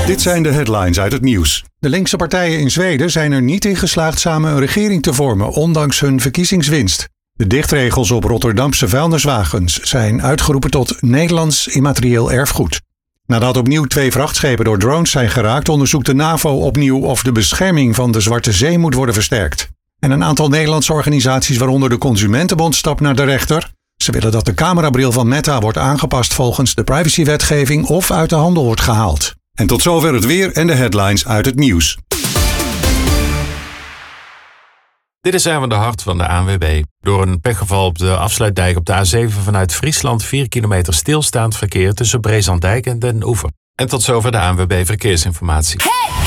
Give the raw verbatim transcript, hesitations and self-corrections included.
Dit zijn de headlines uit het nieuws. De linkse partijen in Zweden zijn er niet in geslaagd samen een regering te vormen, ondanks hun verkiezingswinst. De dichtregels op Rotterdamse vuilniswagens zijn uitgeroepen tot Nederlands immaterieel erfgoed. Nadat opnieuw twee vrachtschepen door drones zijn geraakt, onderzoekt de NAVO opnieuw of de bescherming van de Zwarte Zee moet worden versterkt. En een aantal Nederlandse organisaties, waaronder de Consumentenbond, stapt naar de rechter. Ze willen dat de camerabril van Meta wordt aangepast volgens de privacywetgeving of uit de handel wordt gehaald. En tot zover het weer en de headlines uit het nieuws. Dit is Erwin de Hart van de A N W B. Door een pechgeval op de afsluitdijk op de A zeven vanuit Friesland vier kilometer stilstaand verkeer tussen Brezandijk en Den Oever. En tot zover de A N W B Verkeersinformatie. Hey!